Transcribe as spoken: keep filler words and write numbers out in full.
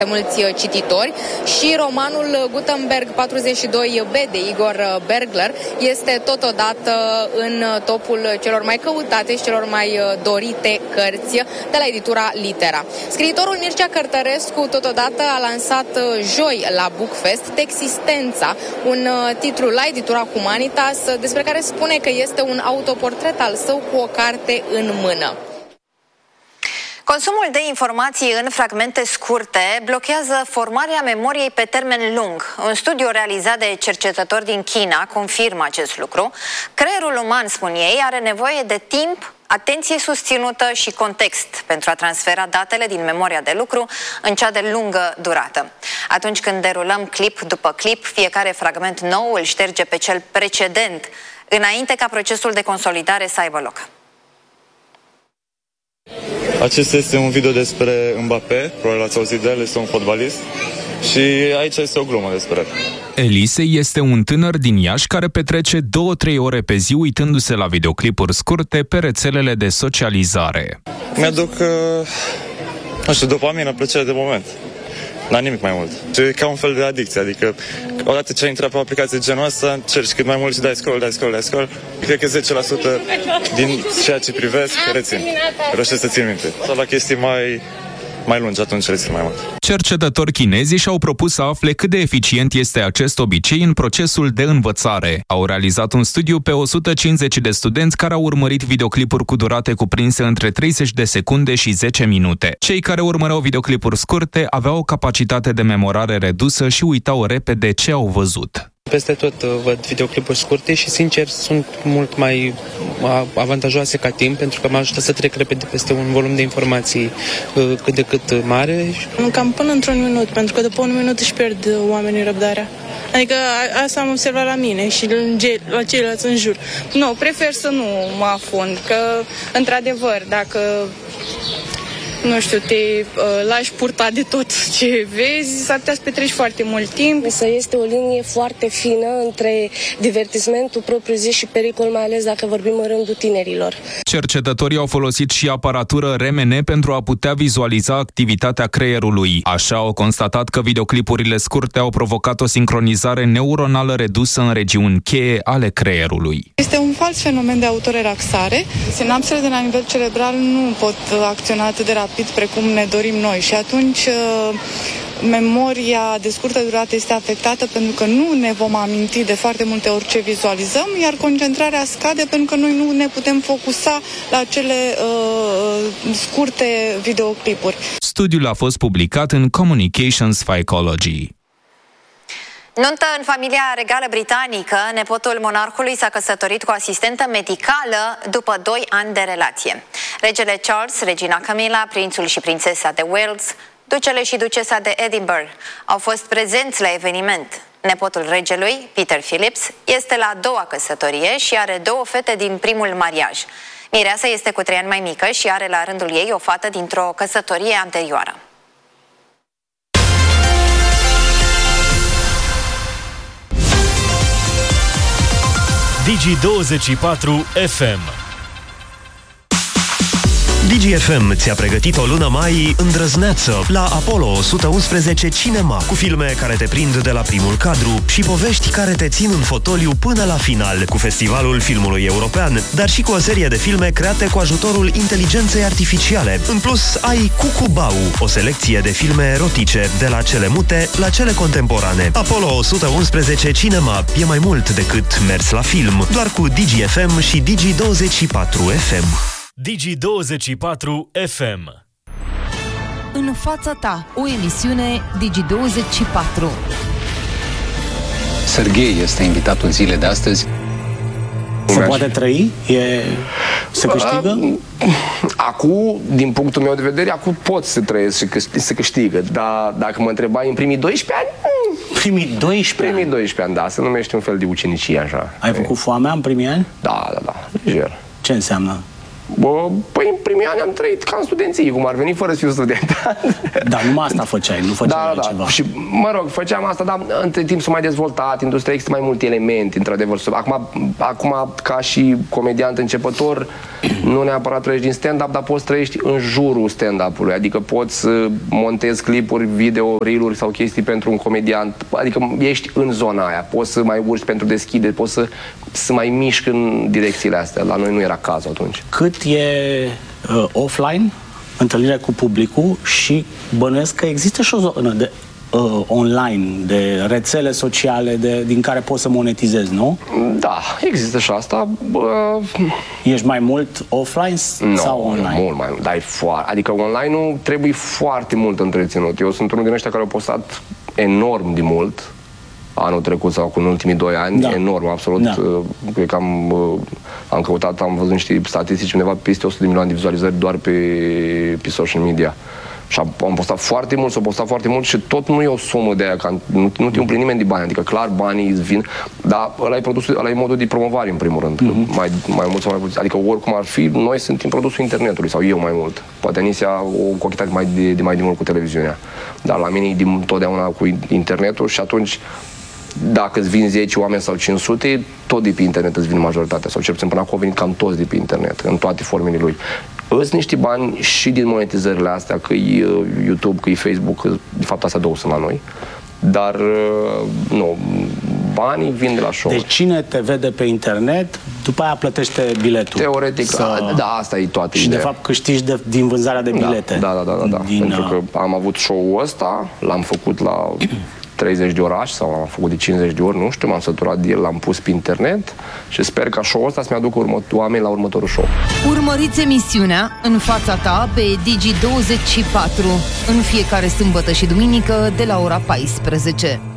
mulți cititori și romanul Gutenberg patruzeci și doi B de Igor Bergler este totodată în topul celor mai căutate și celor mai dorite cărți de la editura Litera. Scriitorul Mircea Cărtărescu totodată a lansat joi la Bookfest Texistența, un titlu la editura Humanitas despre care spune că este un autoportret al său cu o carte în mână. Consumul de informații în fragmente scurte blochează formarea memoriei pe termen lung. Un studiu realizat de cercetători din China confirmă acest lucru. Creierul uman, spun ei, are nevoie de timp, atenție susținută și context pentru a transfera datele din memoria de lucru în cea de lungă durată. Atunci când derulăm clip după clip, fiecare fragment nou îl șterge pe cel precedent, înainte ca procesul de consolidare să aibă loc. Acesta este un video despre Mbappé, probabil ați auzit de el, este un fotbalist și aici este o glumă despre el. Elise este un tânăr din Iași care petrece două-trei ore pe zi uitându-se la videoclipuri scurte pe rețelele de socializare. Mi-aduc, nu știu, dopamină, plăcere de moment. Dar nimic mai mult. E ca un fel de adicție, adică odată ce ai intrat pe o aplicație genul ăsta, încerci cât mai mult și dai scroll, dai scroll, dai scroll. Cred că zece la sută din ceea ce privesc rețin. Reușesc să țin minte. Sau la chestii mai, mai lungi, atunci rețin mai mult. Cercetători chinezi și-au propus să afle cât de eficient este acest obicei în procesul de învățare. Au realizat un studiu pe o sută cincizeci de studenți care au urmărit videoclipuri cu durate cuprinse între treizeci de secunde și zece minute. Cei care urmăreau videoclipuri scurte aveau o capacitate de memorare redusă și uitau repede ce au văzut. Peste tot văd videoclipuri scurte și, sincer, sunt mult mai avantajoase ca timp, pentru că mă ajută să trec repede peste un volum de informații cât de cât mare. Cam până într-un minut, pentru că după un minut își pierd oamenii răbdarea. Adică asta am observat la mine și la ceilalți în jur. Nu, prefer să nu mă afund, că, într-adevăr, dacă nu știu, te uh, lași purta de tot ce vezi, s-ar putea să petreci foarte mult timp. Să este o linie foarte fină între divertismentul propriu-zis și pericol, mai ales dacă vorbim în rândul tinerilor. Cercetătorii au folosit și aparatură R M N pentru a putea vizualiza activitatea creierului. Așa au constatat că videoclipurile scurte au provocat o sincronizare neuronală redusă în regiuni cheie ale creierului. Este un fals fenomen de autorelaxare. Sinapsele de la nivel cerebral nu pot acționa atât de rapid precum ne dorim noi și atunci memoria de scurtă durată este afectată pentru că nu ne vom aminti de foarte multe ori ce vizualizăm, iar concentrarea scade pentru că noi nu ne putem focusa la cele uh, scurte videoclipuri. Studiul a fost publicat în Communications Psychology. Nuntă în familia regală britanică, nepotul monarhului s-a căsătorit cu asistentă medicală după doi ani de relație. Regele Charles, regina Camilla, prințul și prințesa de Wales, ducele și ducesa de Edinburgh au fost prezenți la eveniment. Nepotul regelui, Peter Phillips, este la a doua căsătorie și are două fete din primul mariaj. Mireasa este cu trei ani mai mică și are la rândul ei o fată dintr-o căsătorie anterioară. Digi douăzeci și patru F M. Digi F M ți-a pregătit o lună mai îndrăzneață la Apollo o sută unsprezece Cinema, cu filme care te prind de la primul cadru și povești care te țin în fotoliu până la final, cu Festivalul Filmului European, dar și cu o serie de filme create cu ajutorul inteligenței artificiale. În plus, ai Cucubau, o selecție de filme erotice, de la cele mute la cele contemporane. Apollo o sută unsprezece Cinema e mai mult decât mers la film, doar cu Digi F M și Digi douăzeci și patru F M. Digi douăzeci și patru F M. În fața ta, o emisiune Digi douăzeci și patru. Serghei este invitatul zilei de astăzi. Se poate trăi? E... Se câștigă? Acum, din punctul meu de vedere, acum pot să trăiesc și să câștigă. Dar dacă mă întrebai în primii doisprezece ani... Primii doisprezece Primii doisprezece ani, da. Se numește un fel de ucenicie, așa. Ai făcut foamea în primii ani? Da, da, da. Lejer. Ce înseamnă? Bă, păi în primii ani am trăit ca în studenție, cum ar veni, fără să fiu student. Da, numai asta făceai, nu făceai da, da, altceva. Și, mă rog, făceam asta, dar între timp s-a mai dezvoltat, industria există mai multe elemente, într-adevăr. Acum, acum, ca și comediant începător, nu neapărat trăiești din stand-up, dar poți trăiești în jurul stand-up-ului. Adică poți să montezi clipuri, video, reel-uri sau chestii pentru un comediant. Adică ești în zona aia. Poți să mai urci pentru deschidere, poți să, să mai miști în direcțiile astea. La noi nu era cazul atunci. Cât e uh, offline, întâlnire cu publicul, și bănuiesc că există și o zonă de uh, online, de rețele sociale de, din care poți să monetizezi, nu? Da, există și asta. Uh... Ești mai mult offline no, sau online? Mult mai mult, dar e foarte... Adică online-ul trebuie foarte mult întreținut. Eu sunt unul din ăștia care au postat enorm de mult anul trecut sau cu în ultimii doi ani, da. Enorm, absolut. Da. Cred că am, am căutat, am văzut niște statistici, undeva peste o sută de milioane de vizualizări doar pe, pe social media. Și am, am postat foarte mult, s-au postat foarte mult și tot nu e o sumă de aia, că nu, nu te umple nimeni de bani, adică clar banii îți vin, dar ăla e, produsul, ăla e modul de promovare în primul rând, mm-hmm. mai, mai mult sau mai puțin, adică oricum ar fi, noi suntem produsul internetului, sau eu mai mult. Poate Anisia o cochetat mai de, de mai de mult cu televiziunea, dar la mine e din totdeauna cu internetul și atunci dacă îți vin zece oameni sau cinci sute, tot de pe internet îți vin majoritatea, sau cel puțin până acum au venit cam toți de pe internet, în toate formele lui. Îți niște bani și din monetizările astea, că e YouTube, că e Facebook, că de fapt astea două sunt la noi, dar nu, banii vin de la show. Deci cine te vede pe internet, după aia plătește biletul. Teoretic, să... da, asta e toată și ideea. de fapt câștigi de, din vânzarea de bilete. Da, da, da, da, da. Din, pentru că am avut show-ul ăsta, l-am făcut la treizeci de orașe sau am făcut de cincizeci de ori, nu știu, m-am săturat de el, l-am pus pe internet și sper ca show-ul ăsta să-mi aducă urmă, oameni la următorul show. Urmăriți emisiunea În fața ta pe Digi douăzeci și patru în fiecare sâmbătă și duminică de la ora paisprezece.